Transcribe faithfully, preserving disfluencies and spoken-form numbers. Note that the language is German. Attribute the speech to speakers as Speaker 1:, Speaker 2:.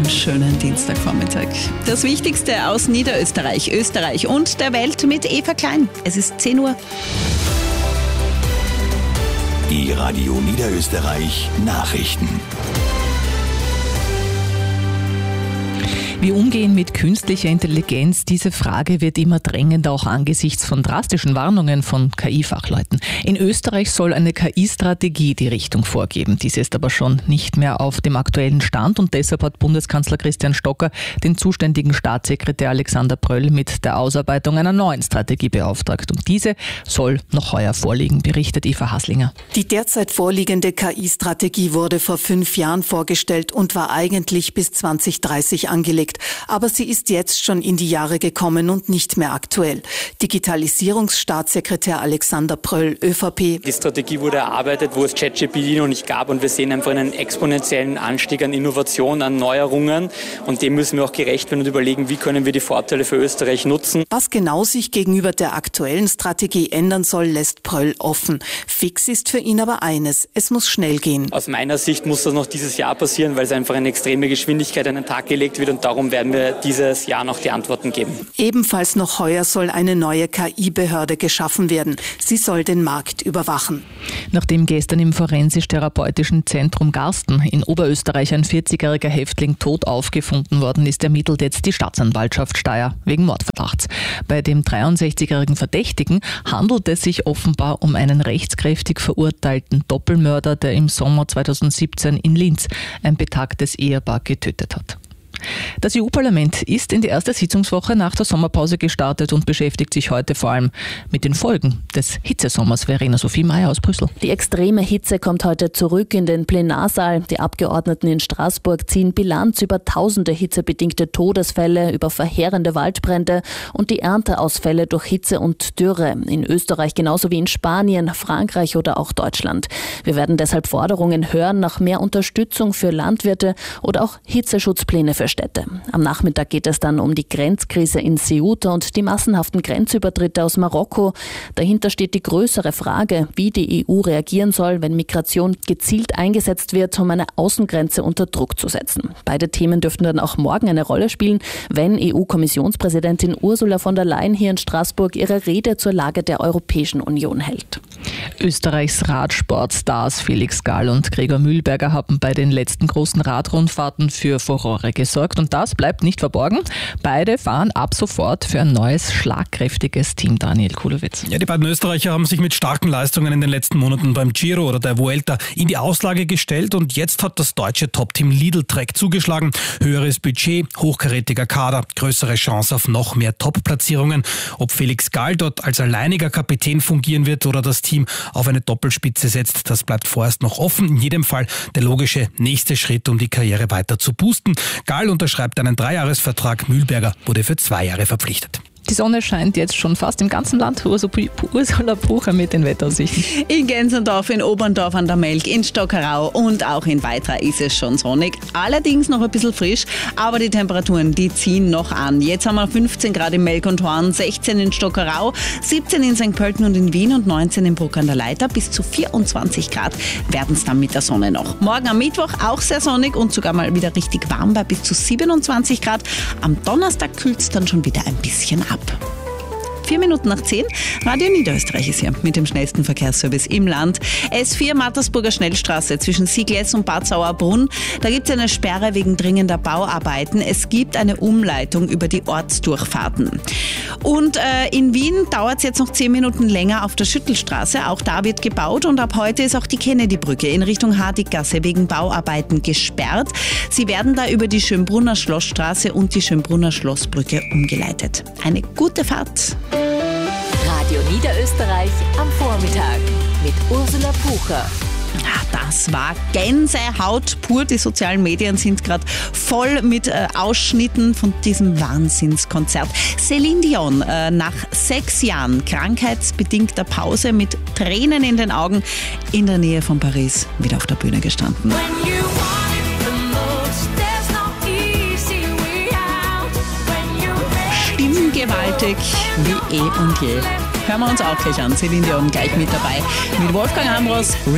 Speaker 1: Einen schönen Dienstagvormittag. Das Wichtigste aus Niederösterreich, Österreich und der Welt mit Eva Klein. Es ist zehn Uhr.
Speaker 2: Die Radio Niederösterreich Nachrichten.
Speaker 3: Wir umgehen mit künstlicher Intelligenz, diese Frage wird immer drängender, auch angesichts von drastischen Warnungen von K I-Fachleuten. In Österreich soll eine K I-Strategie die Richtung vorgeben. Diese ist aber schon nicht mehr auf dem aktuellen Stand und deshalb hat Bundeskanzler Christian Stocker den zuständigen Staatssekretär Alexander Pröll mit der Ausarbeitung einer neuen Strategie beauftragt. Und diese soll noch heuer vorliegen, berichtet Eva Haslinger.
Speaker 4: Die derzeit vorliegende K I-Strategie wurde vor fünf Jahren vorgestellt und war eigentlich bis zwanzig dreißig angelegt. Aber sie ist jetzt schon in die Jahre gekommen und nicht mehr aktuell. Digitalisierungsstaatssekretär Alexander Pröll, ÖVP.
Speaker 5: Die Strategie wurde erarbeitet, wo es ChatGPT noch nicht gab und wir sehen einfach einen exponentiellen Anstieg an Innovation, an Neuerungen und dem müssen wir auch gerecht werden und überlegen, wie können wir die Vorteile für Österreich nutzen.
Speaker 4: Was genau sich gegenüber der aktuellen Strategie ändern soll, lässt Pröll offen. Fix ist für ihn aber eines, es muss schnell gehen.
Speaker 5: Aus meiner Sicht muss das noch dieses Jahr passieren, weil es einfach eine extreme Geschwindigkeit an den Tag gelegt wird und darum werden wir dieses Jahr noch die Antworten geben.
Speaker 4: Ebenfalls noch heuer soll eine neue K I-Behörde geschaffen werden. Sie soll den Markt überwachen.
Speaker 3: Nachdem gestern im Forensisch-Therapeutischen Zentrum Garsten in Oberösterreich ein vierzigjähriger Häftling tot aufgefunden worden ist, ermittelt jetzt die Staatsanwaltschaft Steyr wegen Mordverdachts. Bei dem dreiundsechzigjährigen Verdächtigen handelt es sich offenbar um einen rechtskräftig verurteilten Doppelmörder, der im Sommer zweitausendsiebzehn in Linz ein betagtes Ehepaar getötet hat. Das E U-Parlament ist in die erste Sitzungswoche nach der Sommerpause gestartet und beschäftigt sich heute vor allem mit den Folgen des Hitzesommers. Verena Sophie Mayer aus Brüssel.
Speaker 6: Die extreme Hitze kommt heute zurück in den Plenarsaal. Die Abgeordneten in Straßburg ziehen Bilanz über tausende hitzebedingte Todesfälle, über verheerende Waldbrände und die Ernteausfälle durch Hitze und Dürre. In Österreich genauso wie in Spanien, Frankreich oder auch Deutschland. Wir werden deshalb Forderungen hören nach mehr Unterstützung für Landwirte oder auch Hitzeschutzpläne für Städte. Am Nachmittag geht es dann um die Grenzkrise in Ceuta und die massenhaften Grenzübertritte aus Marokko. Dahinter steht die größere Frage, wie die E U reagieren soll, wenn Migration gezielt eingesetzt wird, um eine Außengrenze unter Druck zu setzen. Beide Themen dürften dann auch morgen eine Rolle spielen, wenn E U-Kommissionspräsidentin Ursula von der Leyen hier in Straßburg ihre Rede zur Lage der Europäischen Union hält.
Speaker 3: Österreichs Radsportstars Felix Gall und Gregor Mühlberger haben bei den letzten großen Radrundfahrten für Furore gesorgt und das bleibt nicht verborgen. Beide fahren ab sofort für ein neues, schlagkräftiges Team. Daniel Kulowitz.
Speaker 7: Ja, die beiden Österreicher haben sich mit starken Leistungen in den letzten Monaten beim Giro oder der Vuelta in die Auslage gestellt und jetzt hat das deutsche Top-Team Lidl-Trek zugeschlagen. Höheres Budget, hochkarätiger Kader, größere Chance auf noch mehr Top-Platzierungen. Ob Felix Gall dort als alleiniger Kapitän fungieren wird oder das Team auf eine Doppelspitze setzt, das bleibt vorerst noch offen. In jedem Fall der logische nächste Schritt, um die Karriere weiter zu boosten. Gall unterschreibt einen Dreijahresvertrag, Mühlberger wurde für zwei Jahre verpflichtet.
Speaker 3: Die Sonne scheint jetzt schon fast im ganzen Land. Ursula Bucher mit den Wetteraussichten.
Speaker 1: In Gensendorf, in Oberndorf an der Melk, in Stockerau und auch in Weitra ist es schon sonnig. Allerdings noch ein bisschen frisch, aber die Temperaturen, die ziehen noch an. Jetzt haben wir fünfzehn Grad in Melk und Horn, sechzehn in Stockerau, siebzehn in Sankt Pölten und in Wien und neunzehn in Bruck an der Leitha. Bis zu vierundzwanzig Grad werden es dann mit der Sonne noch. Morgen am Mittwoch auch sehr sonnig und sogar mal wieder richtig warm bei bis zu siebenundzwanzig Grad. Am Donnerstag kühlt es dann schon wieder ein bisschen ab. Vier Minuten nach zehn, Radio Niederösterreich ist hier mit dem schnellsten Verkehrsservice im Land. S vier Mattersburger Schnellstraße zwischen Siegless und Bad Sauerbrunn. Da gibt es eine Sperre wegen dringender Bauarbeiten. Es gibt eine Umleitung über die Ortsdurchfahrten. Und äh, in Wien dauert es jetzt noch zehn Minuten länger auf der Schüttelstraße. Auch da wird gebaut und ab heute ist auch die Kennedy-Brücke in Richtung Hardiggasse wegen Bauarbeiten gesperrt. Sie werden da über die Schönbrunner Schlossstraße und die Schönbrunner Schlossbrücke umgeleitet. Eine gute Fahrt.
Speaker 8: Radio Niederösterreich am Vormittag mit Ursula Bucher.
Speaker 1: Das war Gänsehaut pur. Die sozialen Medien sind gerade voll mit äh, Ausschnitten von diesem Wahnsinnskonzert. Celine Dion, äh, nach sechs Jahren krankheitsbedingter Pause mit Tränen in den Augen in der Nähe von Paris wieder auf der Bühne gestanden. Stimmgewaltig wie eh und je. Hören wir uns auch gleich an. Celine Dion gleich mit dabei. Mit Wolfgang Ambros.